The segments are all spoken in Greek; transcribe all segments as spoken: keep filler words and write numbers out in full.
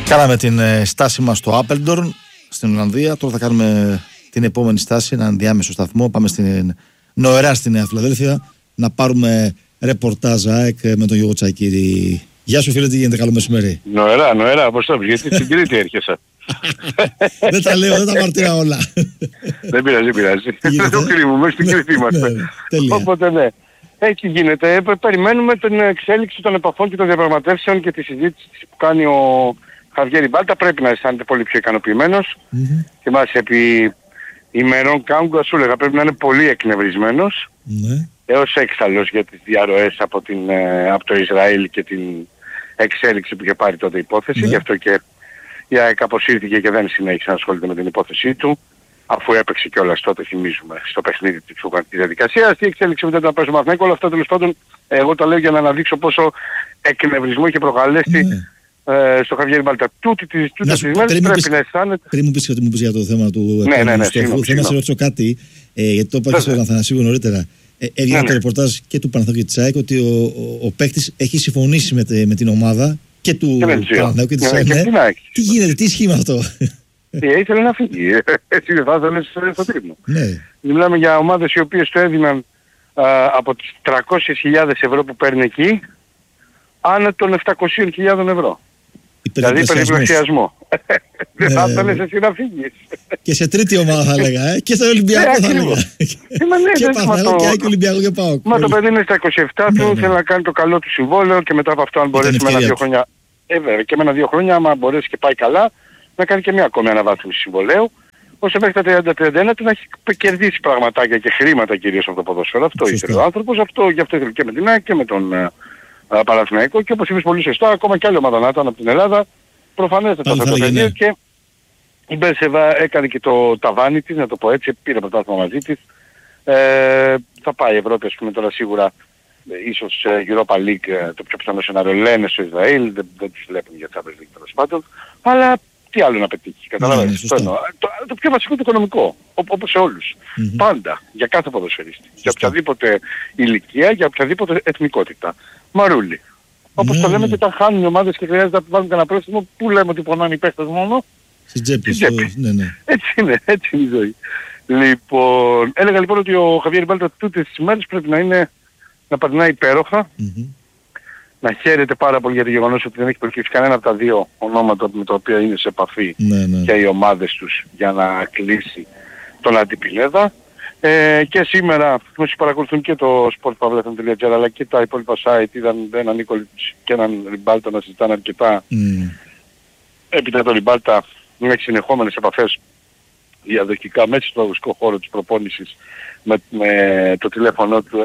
Κάναμε την ε, στάση μας στο Άπελντορν στην Ολλανδία. Τώρα θα κάνουμε την επόμενη στάση, έναν διάμεσο σταθμό. Πάμε στην Νοερά στη Νέα Φιλαδέλφια να πάρουμε ρεπορτάζ ΑΕΚ με τον Γιώργο Τσακίρη. Γεια σου φίλε, τι γίνεται, καλό μεσημέρι. Νοερά, Νοερά, πώς το πεις, γιατί στην Κρήτη έρχεσαι. Δεν τα λέω, δεν τα μαρτυρά όλα. Δεν πειράζει, δεν πειράζει. Δεν το κρύβουμε, στην Κρήτη είμαστε. Οπότε ναι. Έτσι γίνεται. Περιμένουμε την εξέλιξη των επαφών και των διαπραγματεύσεων και τη συζήτηση που κάνει ο Χαβιέρ Ιμπάλτα. Πρέπει να αισθάνεται πολύ πιο ικανοποιημένος. Mm-hmm. Θυμάσαι επί ημερών Κάγκουα σου έλεγα πρέπει να είναι πολύ εκνευρισμένος. Mm-hmm. Έως έξαλλος για τις διαρροές από, την, από το Ισραήλ και την εξέλιξη που είχε πάρει τότε η υπόθεση. Mm-hmm. Γι' αυτό και η ΑΕΚ αποσύρθηκε και δεν συνέχισε να ασχολείται με την υπόθεσή του. Αφού έπαιξε κιόλας τότε, θυμίζουμε, στο παιχνίδι της διαδικασίας. Τι εξέλιξη μετά να παίζουμε Αθηναϊκό, όλα αυτά τέλος πάντων, εγώ το λέω για να αναδείξω πόσο εκνευρισμό είχε προκαλέσει mm. ε, στο Χαβιέρ Ιμπάλτα. Τούτη τις μέρες πρέπει να αισθάνεται. Πριν μου πεις ότι μου πεις για το θέμα του ναι, ναι, ναι, στόχου, θέλω να σε ρωτήσω κάτι, ε, γιατί το είπα και στον Αθανασίου νωρίτερα. Ε, Έβγαινε ναι, το ναι. ρεπορτάζ και του Παναθηναϊκού και της ΑΕΚ ότι ο, ο, ο παίκτης έχει συμφωνήσει με, τε, με την ομάδα και του Παναθηναϊκού και της ΑΕΚ. Τι γίνεται, τι ισχύει με αυτό? Ε, ήθελε να φύγει. Έτσι δεν θα ήθελε στο τρίμηνο. Ναι. Μιλάμε για ομάδες οι οποίες το έδιναν α, από τις τριακόσιες χιλιάδες ευρώ που παίρνει εκεί, άνω των επτακόσιες χιλιάδες ευρώ. Δηλαδή περιπλασιασμό. Δεν θα ήθελες εσύ να φύγεις. Και σε τρίτη ομάδα θα έλεγα, ε? Και στο Ολυμπιακό θα έλεγα. Και Παναθηναϊκό και ΑΕΚ, Ολυμπιακό και ΠΑΟΚ. Μα το παιδί είναι στα είκοσι επτά του, θέλει να κάνει το καλό του συμβόλαιο και μετά από αυτό αν μπορέσει με ένα-δύο χρόνια. Ε, βέβαια, και με ένα-δύο χρόνια, άμα μπορέσει και πάει καλά, να κάνει και μια ακόμη αναβάθμιση συμβολέου, ώστε μέχρι τα τριάντα τριάντα ένα του να έχει κερδίσει πραγματάκια και χρήματα κυρίως από το ποδόσφαιρο. Αυτό ήθελε ο άνθρωπος, αυτό γι' αυτό ήθελε και με την ΑΕΚ και με τον uh, uh, Παναθηναϊκό και όπως είπες πολύ σωστά, ακόμα και άλλη ομάδα να ήταν από την Ελλάδα, προφανές θα το πεδίο και η Μπέρσεβα έκανε και το ταβάνι της, να το πω έτσι, πήρε πρωτάθλημα μαζί της. Ε, θα πάει η Ευρώπη, ας πούμε τώρα σίγουρα, ίσως Europa League, το πιο πιθανό σενάριο λένε στο Ισραήλ, δεν, δεν τις βλέπουν για Champions League τέλος πάντων, αλλά τι άλλο να πετύχει, καταλαβαίνεις. Το, το, το πιο βασικό το οικονομικό, ό, όπως σε όλους. Mm-hmm. Πάντα, για κάθε ποδοσφαιρίστη. Σωστό. Για οποιαδήποτε ηλικία, για οποιαδήποτε εθνικότητα. Μαρούλι. Όπως ναι, το λέμε ναι. και όταν χάνουν οι ομάδες και χρειάζεται να βάλουν κανένα πρόστιμο, πού λέμε ότι πονάνε οι παίχτες μόνο? Στην τσέπη. Στο... Ναι, ναι. Έτσι είναι, έτσι είναι η ζωή. Λοιπόν, έλεγα λοιπόν ότι ο Χαβιέρ Ιμπάλτα τούτες τις μέρες πρέπει να είναι, να περνάει υπέροχα. Mm-hmm. Να χαίρεται πάρα πολύ για το γεγονός ότι δεν έχει προκύψει κανένα από τα δύο ονόματα με τα οποία είναι σε επαφή ναι, ναι. και οι ομάδες τους για να κλείσει τον Αντιπινέδα. Ε, και σήμερα, όσοι παρακολουθούν και το sportpavlefm.gr αλλά και τα υπόλοιπα site, είδαν έναν Νίκολιτς και έναν Ριμπάλτα να συζητάνε αρκετά. Mm. Έπειτα το Ριμπάλτα με συνεχόμενες επαφές διαδοχικά μέσα στο αγωνιστικό χώρο της προπόνησης με, με το τηλέφωνο του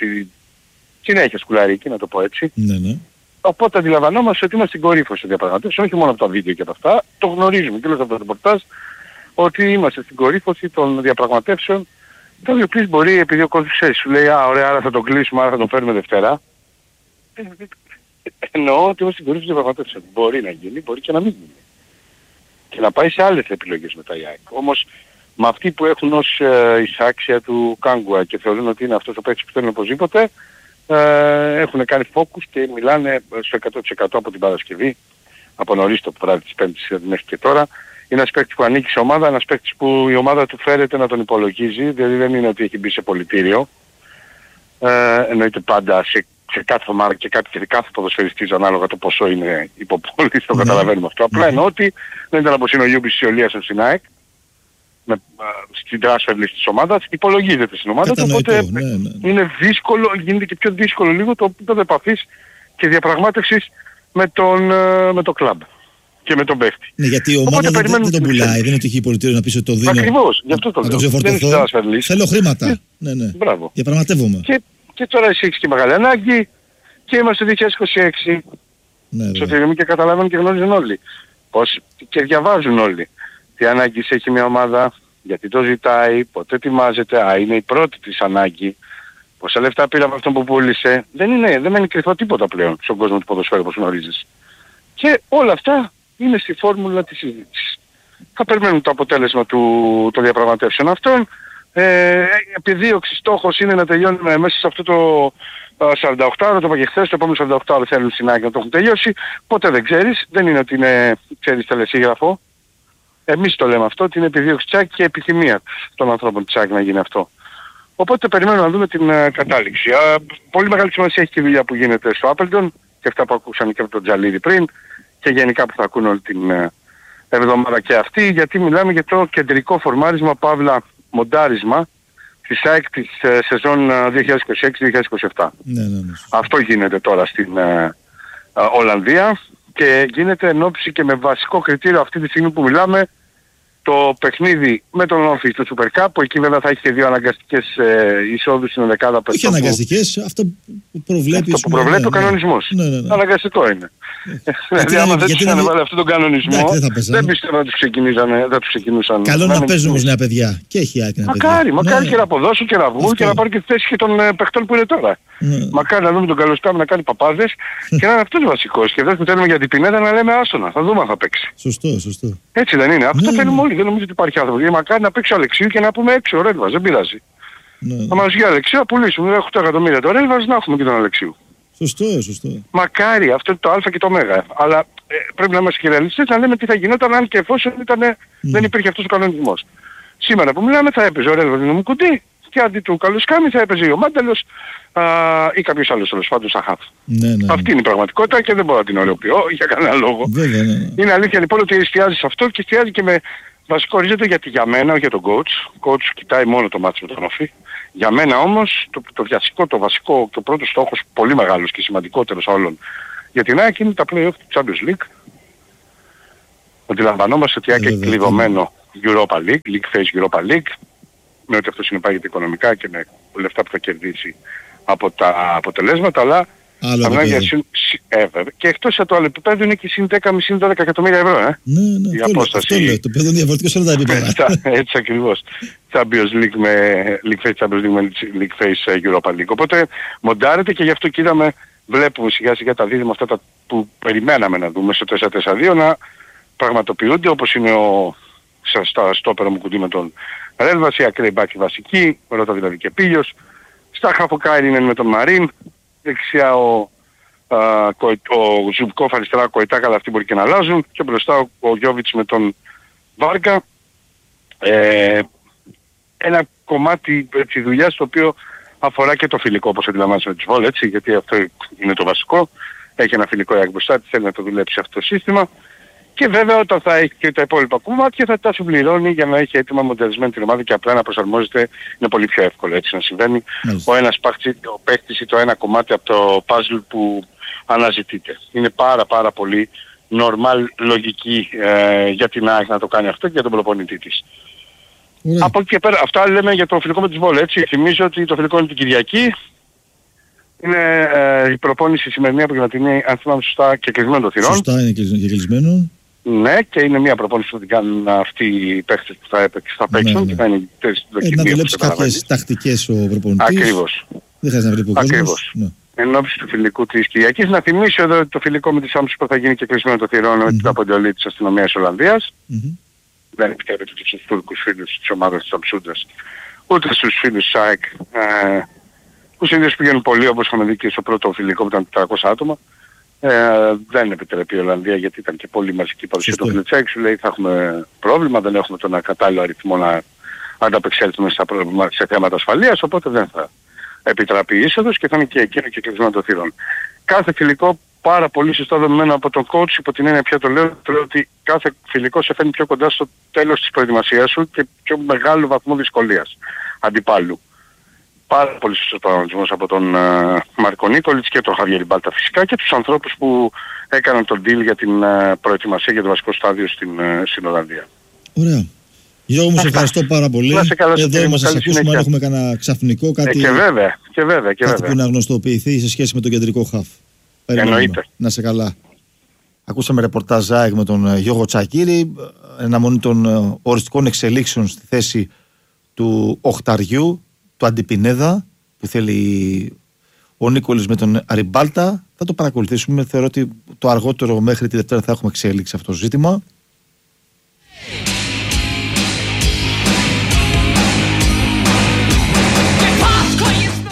συνέχεια σκουλαρική, να το πω έτσι. Ναι, ναι. Οπότε αντιλαμβανόμαστε ότι είμαστε στην κορύφωση των διαπραγματεύσεων, όχι μόνο από τα βίντεο και από αυτά. Το γνωρίζουμε και όλες από το ρεπορτάζ ότι είμαστε στην κορύφωση των διαπραγματεύσεων, τα οποίες μπορεί, επειδή ο κόσμος ξέρει, σου λέει «Α, ωραία, άρα θα τον κλείσουμε, άρα θα τον φέρουμε Δευτέρα». Εννοώ ότι είμαστε στην κορύφωση των διαπραγματεύσεων. Μπορεί να γίνει, μπορεί και να μην γίνει. Και να πάει σε άλλες επιλογές μετά η ΑΕΚ. Όμως με αυτοί που έχουν ως ε, εισάξια του Κάγκουα και θεωρούν ότι είναι αυτός ο παίκτης που θέλουν οπωσδήποτε, Ε, έχουν κάνει focus και μιλάνε στο εκατό τοις εκατό από την Παρασκευή, από νωρίς το βράδυ της Πέμπτης μέχρι και τώρα. Είναι ένας παίκτης που ανήκει σε ομάδα, ένας παίκτης που η ομάδα του φέρεται να τον υπολογίζει, δηλαδή δεν είναι ότι έχει μπει σε πολιτήριο. Ε, εννοείται πάντα σε, σε κάθε ομάδα και κάθε, κάθε ποδοσφαιριστής ανάλογα το ποσό είναι υποπόλης, το καταλαβαίνουμε αυτό. Απλά εννοώ ότι δεν ήταν όπως είναι ο Γιούμπης της Ιωλίας στην ΑΕΚ, με, α, στην transfer list της ομάδας, υπολογίζεται στην ομάδα του, οπότε ναι, ναι. είναι δύσκολο, γίνεται και πιο δύσκολο λίγο το επίπεδο επαφής και διαπραγμάτευσης με τον, με το κλαμπ και με τον παίχτη. Ναι, γιατί η ομάδα δεν, δεν τον πουλάει, δεν είναι ότι έχει πολιτήριο να πεις ότι το δίνω. Ακριβώς, γι' αυτό το λέω. Να το ξεφορτωθώ, θέλω χρήματα. Και, ναι, ναι. Μπράβο. Διαπραγματεύομαι. Και, και τώρα εσύ έχεις και μεγάλη ανάγκη και είμαστε το δύο χιλιάδες είκοσι έξι. Ναι, στο τελειωμή και καταλαβαίνουν και γνωρίζουν όλοι. Πώς, και διαβάζουν όλοι. Τι ανάγκης έχει μια ομάδα, γιατί το ζητάει, πότε ετοιμάζεται, α, είναι η πρώτη της ανάγκη, πόσα λεφτά πήρε από αυτόν που πούλησε. Δεν είναι, δεν μένει κρυφό τίποτα πλέον στον κόσμο του ποδοσφαίρου όπως γνωρίζεις. Και όλα αυτά είναι στη φόρμουλα της συζήτησης. Θα περιμένουμε το αποτέλεσμα του, των διαπραγματεύσεων αυτών. Ε, επιδίωξη στόχος είναι να τελειώνουμε μέσα σε αυτό το, σαράντα οκτώ ώρα, το είπα και χθες, το επόμενο σαράντα οκτώ ώρα θέλουν στην ΑΕΚ να το έχουν τελειώσει. Ποτέ δεν ξέρεις, δεν είναι ότι είναι, ξέρεις, τελεσίγραφο. Εμείς το λέμε αυτό, ότι είναι επιδίωξη της ΑΕΚ και επιθυμία των ανθρώπων της ΑΕΚ να γίνει αυτό. Οπότε περιμένουμε να δούμε την uh, κατάληξη. Uh, πολύ μεγάλη σημασία έχει και η δουλειά που γίνεται στο Appleton και αυτά που ακούσαμε και από τον Τζαλίδη πριν και γενικά που θα ακούν όλη την uh, εβδομάδα και αυτή, γιατί μιλάμε για το κεντρικό φορμάρισμα, παύλα μοντάρισμα της ΑΕΚ της uh, σεζόν uh, δύο χιλιάδες είκοσι έξι δύο χιλιάδες είκοσι επτά. Ναι, ναι, ναι. Αυτό γίνεται τώρα στην uh, uh, Ολλανδία και γίνεται εν ώψη και με βασικό κριτήριο αυτή τη στιγμή που μιλάμε το παιχνίδι με τον Όρφη στο Super Cup, που εκεί βέβαια θα έχει και δύο αναγκαστικές ε, εισόδους στην δεκάδα. Όχι αναγκαστικές, αυτό που προβλέπει, αυτό που προβλέπει ναι, ο κανονισμός. Ναι, ναι, ναι. Αναγκαστικό είναι. Δηλαδή άμα δεν τους είχαν βάλει αυτόν τον κανονισμό, εντάξει, δεν, δεν πιστεύω να τους ξεκινούσαν. Δεν τους ξεκινούσαν. Καλό να παίζουν όμως νέα παιδιά. Και έχει άκρη νέα παιδιά. Μακάρι, μακάρι ναι. και να αποδώσουν και να βγουν και να πάρουν και τη θέση και των ε, παιχτών που είναι τώρα. Ναι. Μακάρι να δούμε τον Καλοσκάμι να κάνει παπάδες και να είναι αυτός βασικός. Και δεν που θέλουμε για την Πινέδα να λέμε άσονα. Θα δούμε αν θα παίξει. Σωστό, σωστό. Έτσι δεν είναι. Αυτό ναι, θέλουμε ναι. όλοι. Δεν νομίζω ότι υπάρχει άνθρωπο. Γιατί μακάρι να παίξει ο Αλεξίου και να πούμε έξω ο Ρέλβας. Δεν πειράζει. Ναι. Θα μας βγει ο Αλεξίου, να πουλήσουμε οκτώ εκατομμύρια το Ρέλβας, να έχουμε και τον Αλεξίου. Σωστό, σωστό. Μακάρι, αυτό είναι το α και το ω. Αλλά ε, πρέπει να είμαστε και ρεαλιστές να λέμε τι θα γινόταν αν και εφόσον ήταν, mm. δεν υπήρχε αυτός ο κανονισμός. Σήμερα που μιλάμε θα έπαιζε ο Ρέλβας με κουτί και αντί του Καλουσκάμι θα έπαιζε ο Μάνταλος α, ή κάποιος άλλος τέλος πάντων σαν χαφ. Ναι, ναι, ναι. Αυτή είναι η πραγματικότητα και δεν μπορώ να την ωρεοποιώ για κανένα λόγο. Βέβαια, ναι, ναι. Είναι αλήθεια λοιπόν ότι εστιάζει σε αυτό και εστιάζει και με βασικό ορίζοντα γιατί για μένα, όχι για τον coach. Ο coach κοιτάει μόνο το μάτι με τον Όφη. Για μένα όμως το, το βασικό, το βασικό και ο πρώτος στόχος πολύ μεγάλος και σημαντικότερος όλων για την ΑΕΚ είναι τα play-off του Champions League. Αντιλαμβανόμαστε ότι η ΑΕΚ έχει κλειδωμένο Europa League, League Phase Europa League, με ό,τι αυτό συνεπάγεται οικονομικά και με λεφτά που θα κερδίσει από τα αποτελέσματα, αλλά για συν, ε, και εκτός από το άλλο επίπεδο είναι και συν δέκα με συν δώδεκα εκατομμύρια ευρώ. Ε. Ναι, ναι, η αυτό, απόσταση. Αυτό λέω, το παιδί είναι διαφορετικό σε όλα τα επίπεδα. Έτσι ακριβώς. Champions League με League Phase, Champions League με League Phase Europa League. Οπότε μοντάρεται και γι' αυτό και είδαμε, βλέπουμε σιγά σιγά τα δίδυμα αυτά τα που περιμέναμε να δούμε στο τέσσερα τέσσερα δύο να πραγματοποιούνται, όπως είναι ο στα στόπερο μου κουτί με τον Ρέλβας, η ακραίη μπάκη βασική, ρώτα δηλαδή και Πίλιος. Στα χαφοκάρι είναι με τον Μαρίν, δεξιά ο, α, ο Ζουμπκόφ, αριστερά ο Κοϊτάκα, αλλά αυτοί μπορεί και να αλλάζουν, και μπροστά ο, ο Γιώβιτς με τον Βάρκα. Ε, ένα κομμάτι έτσι, δουλειάς το οποίο αφορά και το φιλικό, όπως αντιλαμβάνεσαι με τη Βόλ, έτσι, γιατί αυτό είναι το βασικό. Έχει ένα φιλικό ΙΑΚ μπροστά της, θέλει να το δουλέψει αυτό το σύστημα. Και βέβαια όταν θα έχει και τα υπόλοιπα κομμάτια θα τα συμπληρώνει για να έχει έτοιμα μοντελισμένη την ομάδα και απλά να προσαρμόζεται είναι πολύ πιο εύκολο έτσι να συμβαίνει. Mm. Ο ένας παίκτης ή το ένα κομμάτι από το puzzle που αναζητείται. Είναι πάρα πάρα πολύ normal λογική ε, για την ΑΕΚ να το κάνει αυτό και για τον προπονητή της. Mm. Από εκεί και πέρα, αυτά λέμε για το φιλικό με τη Βόλ, έτσι. Θυμίζω ότι το φιλικό είναι την Κυριακή. Είναι ε, η προπόνηση σημερινή απογευματινή, αν θυμάμαι σωστά, και κλεισμένο το θυρών. Σωστά, είναι και κλεισμένο. Ναι, και είναι μια προπόνηση που την κάνουν αυτοί οι παίκτες που θα, θα παίξουν, ναι, ναι. Και θα είναι τέσσερις δοκιμίες. Ε, να δουλέψει κάποιες τακτικές ο προπονητής. Ακριβώς. Δεν χρειάζεται να βλέπει ο κόσμος. Ακριβώς. Ναι. Εν ώψη του φιλικού της Κυριακής, να θυμίσω εδώ ότι το φιλικό με τη Σάμψου θα γίνει και κλεισμένο το θυρών με mm-hmm. την αποντολή της αστυνομίας Ολλανδίας. Mm-hmm. Δεν επιτρέπεται και στους Τούρκους φίλους της ομάδας της Σαμψούντας, ούτε στους φίλους της ΑΕΚ, ε, που συνήθως πηγαίνουν πολύ, όπως είχαμε δει και στο πρώτο φιλικό που ήταν τετρακόσια άτομα. Ε, δεν επιτρέπει η Ολλανδία γιατί ήταν και πολύ μαζική παρουσία του Φλιτσέκ. Σου λέει θα έχουμε πρόβλημα, δεν έχουμε τον κατάλληλο αριθμό να ανταπεξέλθουμε σε θέματα ασφαλείας, οπότε δεν θα επιτραπεί η είσοδος και θα είναι και εκείνο και κλεισμένο το θύρων. Κάθε φιλικό πάρα πολύ σωστά δεδομένο από τον coach, υπό την έννοια πια το λέω, το λέω ότι κάθε φιλικό σε φέρνει πιο κοντά στο τέλος της προετοιμασίας σου και πιο μεγάλο βαθμό δυσκολίας αντιπάλου. Πάρα πολύ σωστός προγραμματισμός από τον uh, Μάρκο Νίκολιτς και τον Χαβιέρ Μπάλτα φυσικά και τους ανθρώπους που έκαναν τον deal για την uh, προετοιμασία για το βασικό στάδιο στην, uh, στην Ολλανδία. Ωραία. Γιώργο μου, σε ευχαριστώ πάρα πολύ. Εδώ είμαστε, σας ακούσουμε αν έχουμε κανένα ξαφνικό, κάτι, ε, και βέβαια, και βέβαια, και κάτι βέβαια. που να γνωστοποιηθεί σε σχέση με τον κεντρικό χαφ. Εννοείται. Να σε καλά. Ακούσαμε ρεπορτάζ ΑΕΚ με τον Γιώργο Τσακίρη, αναμονή των οριστικών εξελίξεων στη θέση του οχταριού, του Αντιπινέδα, που θέλει ο Νίκολης με τον Αριμπάλτα. Θα το παρακολουθήσουμε. Θεωρώ ότι το αργότερο μέχρι τη Δευτέρα θα έχουμε εξέλιξη αυτό το ζήτημα.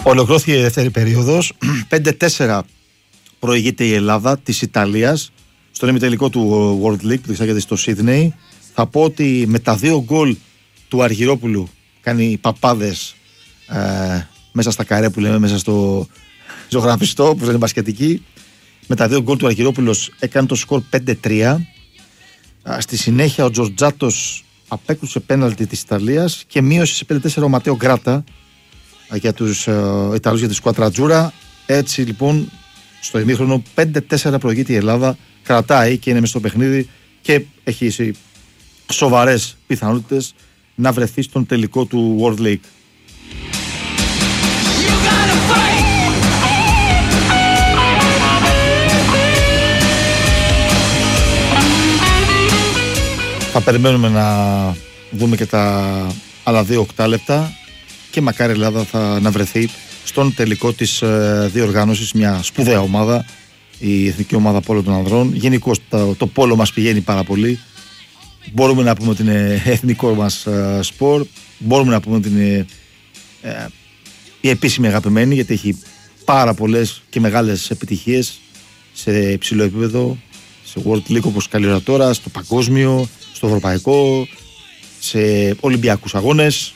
Ολοκληρώθηκε η δεύτερη περίοδος. πέντε τέσσερα προηγείται η Ελλάδα της Ιταλίας στον ημιτελικό του World League που διεξάγεται στο Σίδνεϊ. Θα πω ότι με τα δύο γκολ του Αργυρόπουλου, κάνει παπάδες ε, μέσα στα καρέ που λέμε, μέσα στο ζωγραφιστό που δεν είναι μπασκετική. Με τα δύο γκολ του Αργυρόπουλος έκανε το σκορ πέντε τρία. Στη συνέχεια ο Τζορτζάτος απέκλουσε πέναλτι της Ιταλίας και μείωσε σε πέντε τέσσερα ο Ματέο Γκράτα για τους ε, Ιταλούς, για τη σκουατρατζούρα. Έτσι λοιπόν στο ημίχρονο πέντε τέσσερα προηγείται η Ελλάδα, κρατάει και είναι μες στο παιχνίδι και έχει σοβαρές πιθανότητες να βρεθεί στον τελικό του World League. Θα περιμένουμε να δούμε και τα άλλα δύο οκτάλεπτα και μακάρι η Ελλάδα θα να βρεθεί στον τελικό της ε, διοργάνωσης, μια σπουδαία ομάδα, η Εθνική Ομάδα Πόλο των Ανδρών. Γενικώς το, το πόλο μας πηγαίνει πάρα πολύ. Μπορούμε να πούμε ότι είναι εθνικό μας ε, σπορ, μπορούμε να πούμε ότι είναι ε, η επίσημη αγαπημένη, γιατί έχει πάρα πολλές και μεγάλες επιτυχίες σε υψηλό επίπεδο, σε World League όπως καλή ώρα τώρα, στο παγκόσμιο, στο ευρωπαϊκό, σε Ολυμπιακούς αγώνες.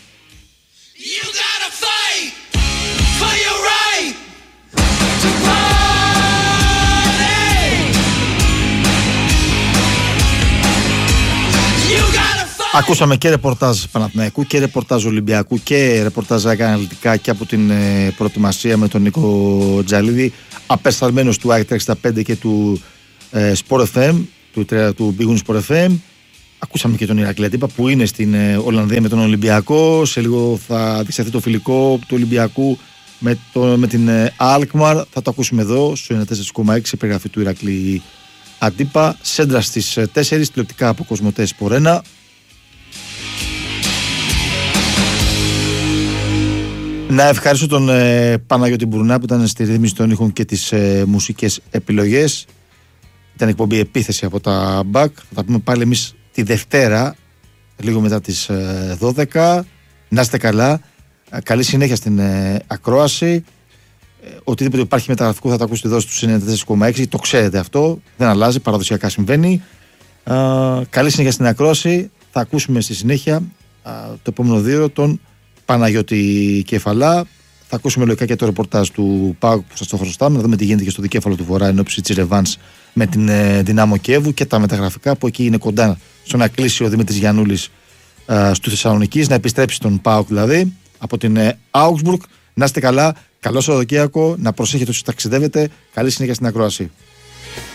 Ακούσαμε και ρεπορτάζ Παναθηναϊκού και ρεπορτάζ Ολυμπιακού και ρεπορτάζ αναλυτικά και από την ε, προετοιμασία με τον Νίκο Τζαλίδη, απεσταλμένος του ΑΕΚ εξήντα πέντε και του ε, Sport εφ εμ, του, του Big Win Sport εφ εμ. Ακούσαμε και τον Ηρακλή Αττίπα που είναι στην ε, Ολλανδία με τον Ολυμπιακό. Σε λίγο θα διεξαχθεί το φιλικό του Ολυμπιακού με, το, με την ε, Alkmaar. Θα το ακούσουμε εδώ στο ενενήντα τέσσερα κόμμα έξι, περιγραφή του Ηρακλή Αττίπα. Σέντρα στις ε, τέσσερις, τηλεοπτικά από Κοσμοτέ Sport ένα. Να ευχαριστώ τον ε, Παναγιώτη Μπουρνά που ήταν στη ρύθμιση των ήχων και τις ε, μουσικές επιλογές. Ήταν εκπομπή επίθεση από τα μπακ. Θα τα πούμε πάλι εμείς τη Δευτέρα, λίγο μετά τις ε, δώδεκα. Να είστε καλά. Ε, καλή συνέχεια στην ε, ακρόαση. Ε, οτιδήποτε υπάρχει μεταγραφικό θα τα ακούσετε εδώ στους ενενήντα τέσσερα κόμμα έξι. Το ξέρετε αυτό. Δεν αλλάζει. Παραδοσιακά συμβαίνει. Ε, καλή συνέχεια στην ακρόαση. Θα ακούσουμε στη συνέχεια ε, το επόμενο δύο τον Παναγιώτη Κεφαλά. Θα ακούσουμε λογικά και το ρεπορτάζ του ΠΑΟΚ που σας το χρωστάμε, να δούμε τι γίνεται και στο δικέφαλο του Βορρά εν ώψη της ρεβάνς με την ε, Δυνάμο Κιέβου και τα μεταγραφικά που εκεί είναι κοντά στο να κλείσει ο Δημήτρης Γιαννούλης ε, του Θεσσαλονικής, να επιστρέψει στον ΠΑΟΚ δηλαδή από την ε, Augsburg. Να είστε καλά, καλό Σαββατοκύριακο, να προσέχετε όσοι ταξιδεύετε, καλή συνέχεια στην ακρόαση.